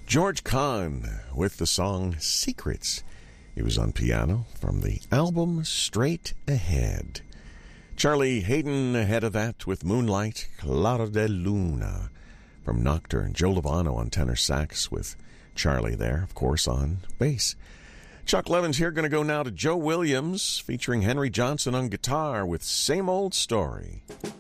George Kahn with the song Secrets. He was on piano from the album Straight Ahead. Charlie Haydn ahead of that with Moonlight, Clara de Luna from Nocturne. Joe Lovano on tenor sax with Charlie there, of course, on bass. Chuck Levin's here, going to go now to Joe Williams featuring Henry Johnson on guitar with Same Old Story.